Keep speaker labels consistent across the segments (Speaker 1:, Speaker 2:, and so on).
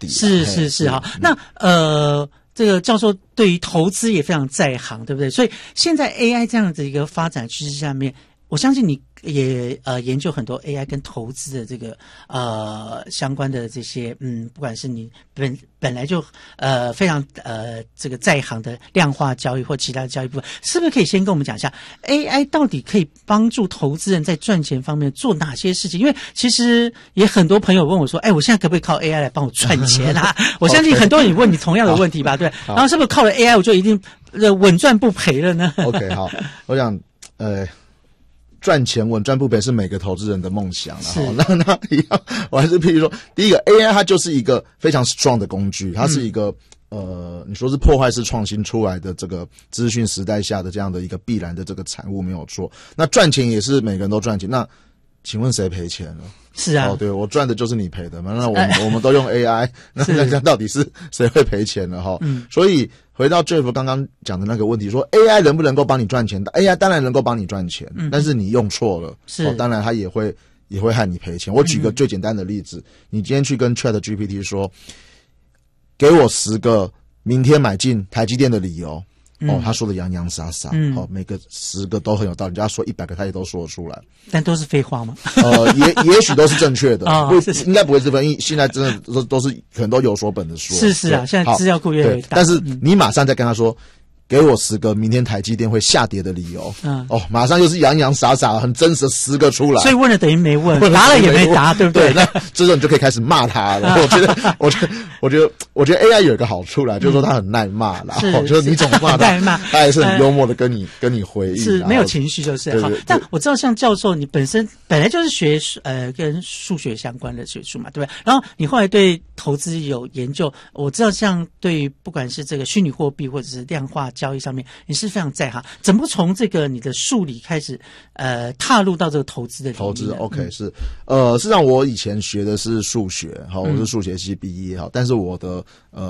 Speaker 1: 底。
Speaker 2: 是好。那这个教授对于投资也非常在行，对不对？所以现在 AI 这样子一个发展趋势下面，我相信你也研究很多 AI 跟投资的这个相关的这些不管是你本来就非常这个在行的量化交易或其他的交易部分，是不是可以先跟我们讲一下 AI 到底可以帮助投资人在赚钱方面做哪些事情？因为其实也很多朋友问我说，我现在可不可以靠 AI 来帮我赚钱啊？我相信很多人也问你同样的问题吧，对。然后是不是靠了 AI 我就一定稳赚不赔了呢？
Speaker 1: OK， 好，我想赚钱稳赚不赔是每个投资人的梦想啦。那一样，我还是譬如说，第一个 AI 它就是一个非常 strong 的工具，它是一个你说是破坏式创新出来的这个资讯时代下的这样的一个必然的这个产物没有错。那赚钱也是每个人都赚钱，那请问谁赔钱了？
Speaker 2: 是啊，
Speaker 1: 对，我赚的就是你赔的嘛。那我们都用 AI， 那到底是谁会赔钱了哈？所以回到 Jeff 刚刚讲的那个问题，说 AI 能不能够帮你赚钱 ？AI 当然能够帮你赚钱，但是你用错了，当然它也会害你赔钱。我举个最简单的例子，你今天去跟 ChatGPT 说，给我10个明天买进台积电的理由。他说的洋洋洒洒，每个10个都很有道理，人家说100个他也都说得出来，
Speaker 2: 但都是废话吗？
Speaker 1: 也许都是正确的，应该不会是分，因为现在真的都是可能都有所本的说。
Speaker 2: 是啊，现在资料库越来越大，
Speaker 1: 但是你马上再跟他说，给我10个明天台积电会下跌的理由，马上就是洋洋洒洒很真实的10个出来，
Speaker 2: 所以问了等于没问，答了也没答，对不对？
Speaker 1: 那这时候你就可以开始骂他了。我觉得 AI 有一个好处啦，就是说它很耐骂啦，就是你怎么骂他，他还是很幽默的跟你回应，
Speaker 2: 是没有情绪就是。好，但我知道像教授你本来就是学跟数学相关的学术嘛，对不对？然后你后来对投资有研究，我知道像对不管是这个虚拟货币或者是量化交易上面，你是非常在行。怎么从这个你的数理开始踏入到这个投资的领域？
Speaker 1: 投资 OK 是事实上我以前学的是数学，我是数学系毕业，但是我的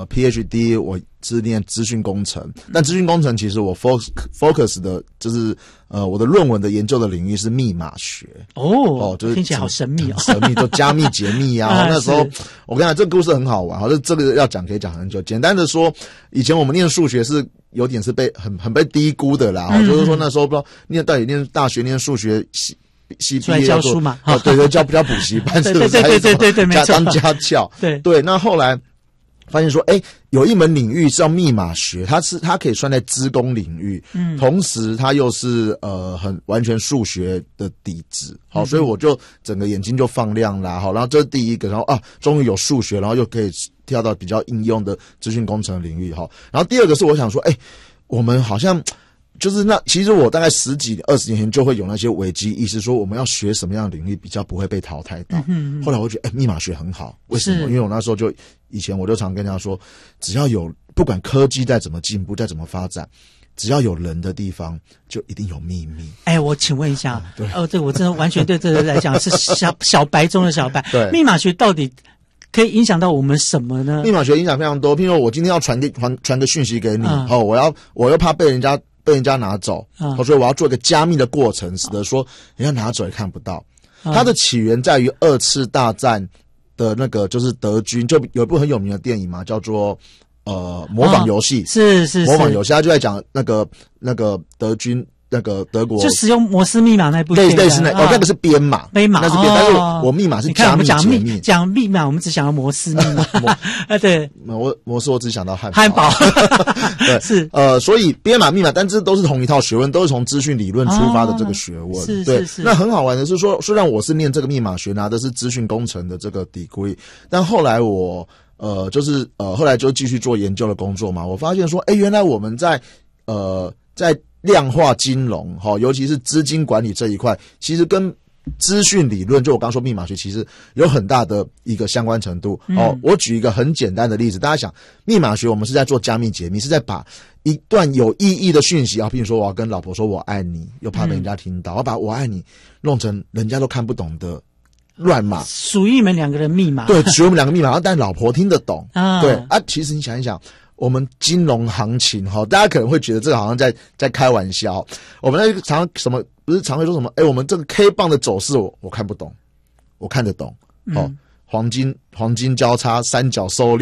Speaker 1: PhD 我是念资讯工程，但资讯工程其实我 focus 的就是我的论文的研究的领域是密码学。
Speaker 2: 就是听起来好神秘
Speaker 1: 神秘，就加密解密啊。那时候我跟你讲，这个故事很好玩，这个要讲可以讲很久。简单的说，以前我们念数学是有点是很被低估的啦，就是说那时候不知道到底念大学念数学系毕业
Speaker 2: 教书嘛，
Speaker 1: 对，教补习班，是不是？
Speaker 2: 对，没错，
Speaker 1: 当家教，对。那后来发现说，有一门领域叫密码学，它可以算在资工领域，同时它又是很完全数学的底子，好，所以我就整个眼睛就放亮啦，好，然后这是第一个，然后终于有数学，然后又可以跳到比较应用的资讯工程领域，好，然后第二个是我想说，我们好像。就是其实我大概10几20年前就会有那些危机意识，说我们要学什么样的领域比较不会被淘汰到。后来我觉得，密码学很好，为什么？因为我那时候以前我就常跟人家说，只要有不管科技再怎么进步，再怎么发展，只要有人的地方，就一定有秘密。
Speaker 2: 我请问一下，对我真的完全对这个来讲是小白中的小白。
Speaker 1: 对，
Speaker 2: 密码学到底可以影响到我们什么呢？
Speaker 1: 密码学影响非常多，譬如说我今天要传个讯息给你，我又怕被人家拿走，所以我要做一个加密的过程，使得说人家拿走也看不到。它的起源在于2次大战的那个就是德军，就有一部很有名的电影嘛，叫做模仿游戏，
Speaker 2: 是
Speaker 1: 模仿游戏，他就在讲那个德军。那个德国
Speaker 2: 就使用摩斯密码那部
Speaker 1: 类似那个是编码，那是编，但是我密码是加密解密。
Speaker 2: 讲密码，我们只想到摩斯密码对，
Speaker 1: 摩斯我只想到汉
Speaker 2: 堡。
Speaker 1: 对，
Speaker 2: 是
Speaker 1: 所以编码密码，但这都是同一套学问，都是从资讯理论出发的这个学问。对，那很好玩的是说，虽然我是念这个密码学，拿的是资讯工程的这个degree，但后来我后来就继续做研究的工作嘛，我发现说，原来我们在量化金融，尤其是资金管理这一块，其实跟资讯理论，就我刚说密码学，其实有很大的一个相关程度。我举一个很简单的例子，大家想，密码学我们是在做加密解密，是在把一段有意义的讯息，比如说我要跟老婆说我爱你，又怕被人家听到，我把我爱你弄成人家都看不懂的乱码，
Speaker 2: 属于你们两个人密码，
Speaker 1: 对，属于我们两个密码，但老婆听得懂。对其实你想一想。我们金融行情大家可能会觉得这个好像在开玩笑。我们那常不是常会说什么？我们这个 K 棒的走势我看不懂，我看得懂。黄金交叉三角收敛。